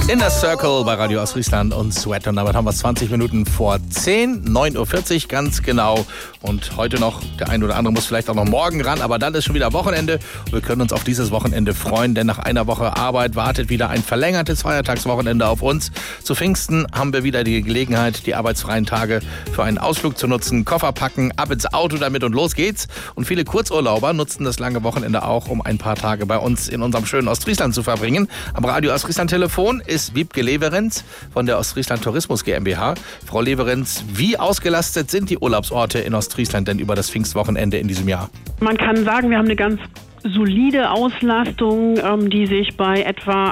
Inner Circle bei Radio Ostfriesland und Sweat. Und damit haben wir es 20 Minuten vor 10, 9.40 Uhr ganz genau. Und heute noch, der ein oder andere muss vielleicht auch noch morgen ran, aber dann ist schon wieder Wochenende. Und wir können uns auf dieses Wochenende freuen, denn nach einer Woche Arbeit wartet wieder ein verlängertes Feiertagswochenende auf uns. Zu Pfingsten haben wir wieder die Gelegenheit, die arbeitsfreien Tage für einen Ausflug zu nutzen, Koffer packen, ab ins Auto damit und los geht's. Und viele Kurzurlauber nutzen das lange Wochenende auch, um ein paar Tage bei uns in unserem schönen Ostfriesland zu verbringen. Am Radio Ostfriesland Telefon ist Wiebke Lewerenz von der Ostfriesland Tourismus GmbH. Frau Lewerenz, wie ausgelastet sind die Urlaubsorte in Ostfriesland denn über das Pfingstwochenende in diesem Jahr? Man kann sagen, wir haben eine ganz solide Auslastung, die sich bei etwa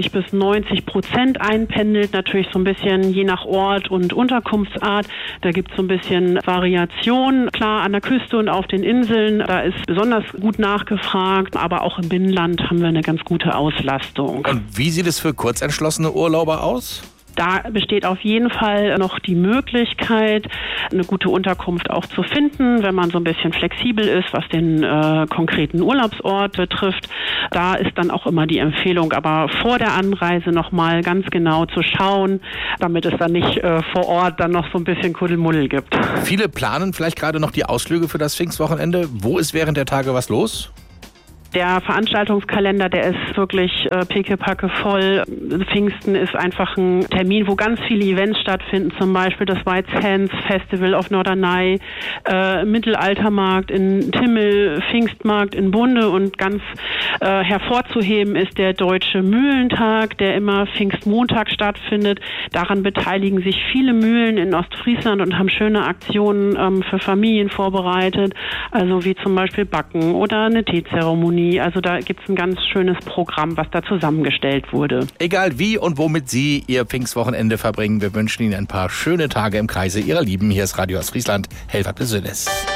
80-90% einpendelt. Natürlich so ein bisschen je nach Ort und Unterkunftsart. Da gibt es so ein bisschen Variation. Klar, an der Küste und auf den Inseln, da ist besonders gut nachgefragt. Aber auch im Binnenland haben wir eine ganz gute Auslastung. Und wie sieht es für kurzentschlossene Urlauber aus? Da besteht auf jeden Fall noch die Möglichkeit, eine gute Unterkunft auch zu finden, wenn man so ein bisschen flexibel ist, was den konkreten Urlaubsort betrifft. Da ist dann auch immer die Empfehlung, aber vor der Anreise nochmal ganz genau zu schauen, damit es dann nicht vor Ort dann noch so ein bisschen Kuddelmuddel gibt. Viele planen vielleicht gerade noch die Ausflüge für das Pfingstwochenende. Wo ist während der Tage was los? Der Veranstaltungskalender, der ist wirklich pickepacke voll. Pfingsten ist einfach ein Termin, wo ganz viele Events stattfinden, zum Beispiel das White Sands Festival auf Norderney, Mittelaltermarkt in Timmel, Pfingstmarkt in Bunde und ganz hervorzuheben ist der Deutsche Mühlentag, der immer Pfingstmontag stattfindet. Daran beteiligen sich viele Mühlen in Ostfriesland und haben schöne Aktionen für Familien vorbereitet, also wie zum Beispiel Backen oder eine Teezeremonie. Also da gibt es ein ganz schönes Programm, was da zusammengestellt wurde. Egal wie und womit Sie Ihr Pfingstwochenende verbringen, wir wünschen Ihnen ein paar schöne Tage im Kreise Ihrer Lieben. Hier ist Radio Ostfriesland, Helfer Besönes.